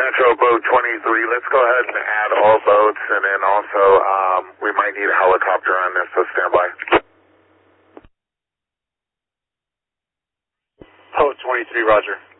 Metro Boat 23, let's go ahead and add all boats, and then also we might need a helicopter on this, so stand by. Boat 23, roger.